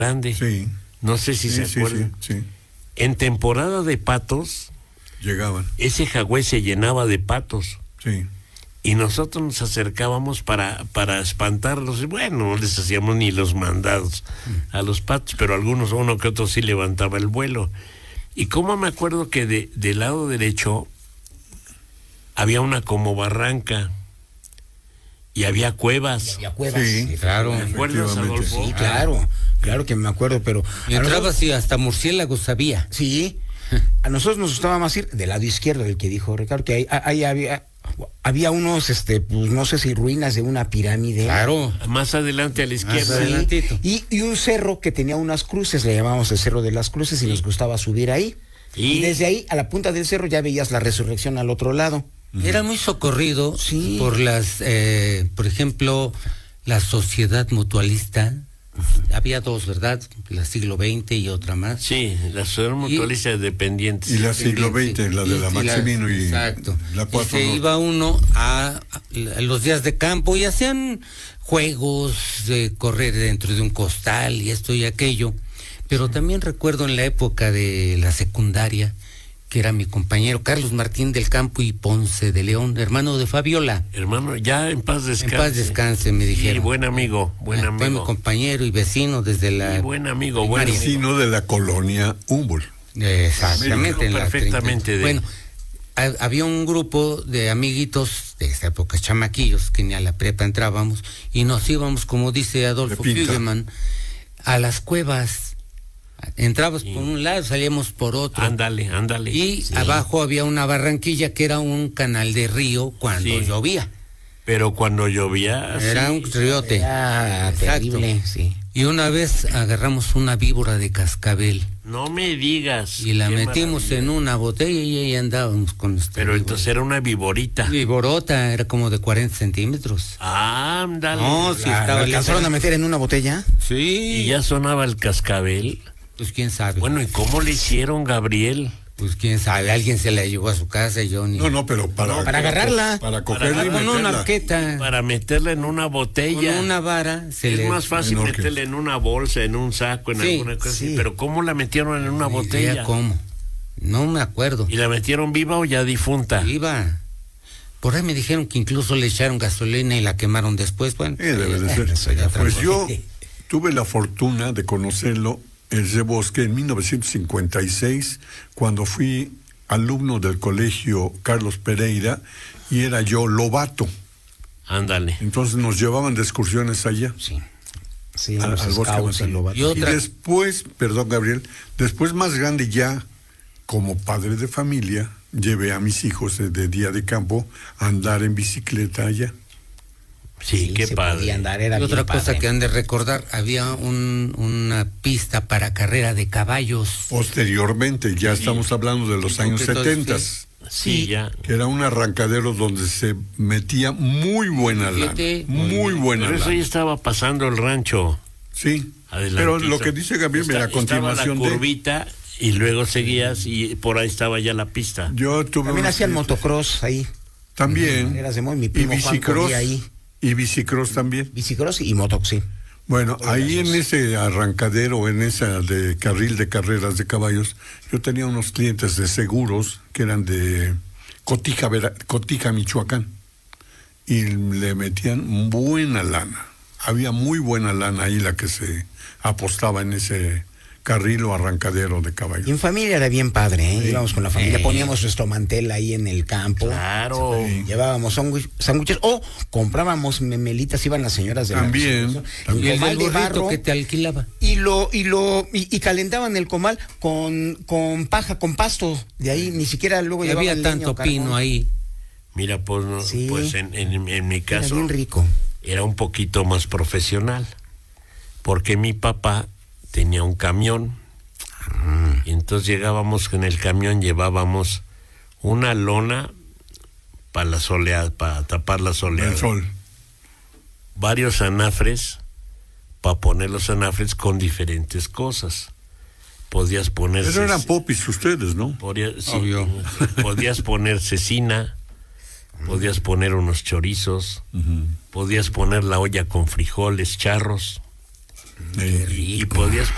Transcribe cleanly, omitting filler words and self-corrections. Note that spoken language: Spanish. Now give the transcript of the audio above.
Grande. Sí. No sé si se acuerdan. Sí. En temporada de patos, Llegaban. ese jagüey se llenaba de patos. Sí. Y nosotros nos acercábamos para espantarlos. Y bueno, no les hacíamos ni los mandados a los patos, pero algunos, uno que otro sí levantaba el vuelo. Y como me acuerdo que del lado derecho había una como barranca y había cuevas. Había cuevas. Sí, claro. ¿Te acuerdas, Adolfo? Sí, claro que me acuerdo, pero... Y entrabas y hasta murciélagos había. Sí, a nosotros nos gustaba más ir del lado izquierdo, del que dijo Ricardo, que ahí había unos, pues no sé si ruinas de una pirámide. Claro. Más adelante a la izquierda. Más adelantito. Y un cerro que tenía unas cruces, le llamábamos el Cerro de las Cruces, y nos gustaba subir ahí. Y desde ahí, a la punta del cerro, ya veías la resurrección al otro lado. Era muy socorrido Sí. por por ejemplo, la Sociedad Mutualista. Había dos, ¿verdad? La Siglo XX y otra más. Sí, la Sociedad Mutualista de Dependientes. Y la siglo XX, la de la Maximino y exacto. la 4 Se Norte. iba uno a los días de campo y hacían juegos de correr dentro de un costal y esto y aquello. Pero también recuerdo en la época de la secundaria, que era mi compañero Carlos Martín del Campo y Ponce de León, hermano de Fabiola. Hermano, ya en paz descanse. En paz descanse, me dijeron. Sí, buen amigo. Fue mi compañero y vecino desde la... Sí, buen amigo, buen amigo. Vecino de la colonia Humboldt. Exactamente. Me acuerdo perfectamente de... Bueno, había un grupo de amiguitos de esa época, chamaquillos, que ni a la prepa entrábamos, y nos íbamos, como dice Adolfo Fugleman, a las cuevas. Entrabas por un lado, salíamos por otro. Ándale. Y abajo había una barranquilla que era un canal de río cuando llovía. Pero cuando llovía... Era un riote. Era terrible, sí. Y una vez agarramos una víbora de cascabel. No me digas. Y la qué metimos maravilla. en una botella y ahí andábamos con esta Pero entonces era una viborita. Viborota, era como de 40 centímetros. Ándale. No, sí, ¿La estaba alcanzaron a meter en una botella? Sí. Y ya sonaba el cascabel. Pues quién sabe. Bueno, ¿y cómo le hicieron, Gabriel? Pues quién sabe, alguien se la llevó a su casa y yo ni... No, pero para agarrarla. Para cogerla y con una meterla. arqueta, Para meterla en una botella. con una vara, Es más fácil en meterla en una bolsa, en un saco, en Sí, alguna cosa así. sí. Pero ¿cómo la metieron en una botella? ¿Cómo? No me acuerdo. ¿Y la metieron viva o ya difunta? Iba. Por ahí me dijeron que incluso le echaron gasolina y la quemaron después. Bueno, Debe de ser. Eso ya Pues otra yo cosa. tuve la fortuna de conocerlo en ese bosque en 1956, cuando fui alumno del colegio Carlos Pereira y era yo lobato. Ándale. Entonces nos llevaban de excursiones allá. Sí, Al los bosque scouts y Montalbán. lobatos. Y otra- después, perdón Gabriel, después más grande ya, como padre de familia, llevé a mis hijos de día de campo a andar en bicicleta allá. Sí, qué se padre. podía andar, era y otra bien cosa padre. que han de recordar, había una pista para carrera de caballos. Posteriormente, ya estamos hablando de los años Porque todo 70, Sí, ya. que era un arrancadero donde se metía muy buena lana, Fíjate. muy buena Pero eso ya lana. estaba pasando el rancho. Sí, Adelantito. pero lo que dice Gabriel, mira, a Estaba continuación la de... curvita y luego seguías y por ahí estaba ya la pista. Yo tuve También unos hacían clientes- motocross ahí. También. Eras de mi Y primo Juan bicicross. corría ahí. Y bicicross también. Bicicross y motoc, sí. Bueno, ahí en ese arrancadero, en esa de carril de carreras de caballos, yo tenía unos clientes de seguros que eran de Cotija, Michoacán, y le metían buena lana. Había muy buena lana ahí la que se apostaba en ese carril o arrancadero de Y caballos. en familia era bien padre, ¿eh? Sí. Íbamos con la familia, poníamos nuestro mantel ahí en el campo. Claro. Llevábamos sándwiches o comprábamos memelitas, iban las señoras de También, la también. Y el comal del de burrito barro que te alquilaba. y calentaban el comal con paja, con pasto. De ahí ni siquiera luego Y llevaban había leña tanto o carbón. pino ahí. Mira, pues, no, Sí. pues en mi Era caso bien rico. era un poquito más profesional, porque mi papá tenía un camión. Y entonces llegábamos en el camión, llevábamos una lona para la soleada, para tapar la soleada. El sol. Varios anafres para poner los anafres con diferentes cosas. Podías poner... Pero eran popis ustedes, ¿no? sí, Obvio. podías poner cecina, podías poner unos chorizos, podías poner la olla con frijoles, charros, y podías